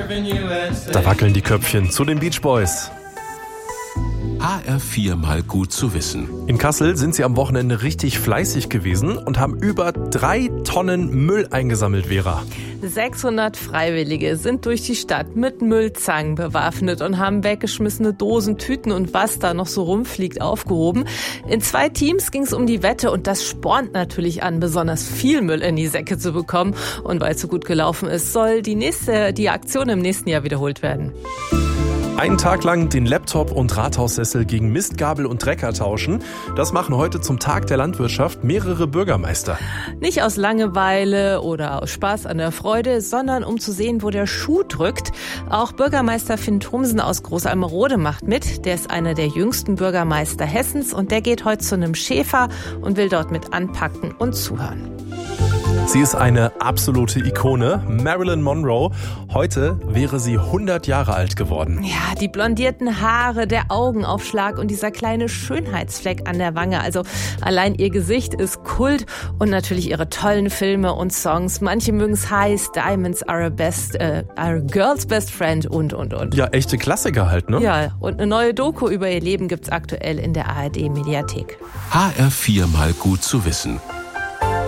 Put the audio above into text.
Da wackeln die Köpfchen zu den Beach Boys. HR4 mal gut zu wissen. In Kassel sind sie am Wochenende richtig fleißig gewesen und haben über 3 Tonnen Müll eingesammelt, Vera. 600 Freiwillige sind durch die Stadt mit Müllzangen bewaffnet und haben weggeschmissene Dosen, Tüten und was da noch so rumfliegt aufgehoben. In 2 Teams ging es um die Wette und das spornt natürlich an, besonders viel Müll in die Säcke zu bekommen. Und weil es so gut gelaufen ist, soll die Aktion im nächsten Jahr wiederholt werden. Einen Tag lang den Laptop und Rathaussessel gegen Mistgabel und Trecker tauschen. Das machen heute zum Tag der Landwirtschaft mehrere Bürgermeister. Nicht aus Langeweile oder aus Spaß an der Freude, sondern um zu sehen, wo der Schuh drückt. Auch Bürgermeister Finn Thomsen aus Großalmerode macht mit. Der ist einer der jüngsten Bürgermeister Hessens und der geht heute zu einem Schäfer und will dort mit anpacken und zuhören. Sie ist eine absolute Ikone, Marilyn Monroe. Heute wäre sie 100 Jahre alt geworden. Ja, die blondierten Haare, der Augenaufschlag und dieser kleine Schönheitsfleck an der Wange. Also allein ihr Gesicht ist Kult und natürlich ihre tollen Filme und Songs. Manche mögen es heiß, Diamonds are a girl's best friend und. Ja, echte Klassiker halt, ne? Ja, und eine neue Doku über ihr Leben gibt's aktuell in der ARD-Mediathek. HR4 mal gut zu wissen.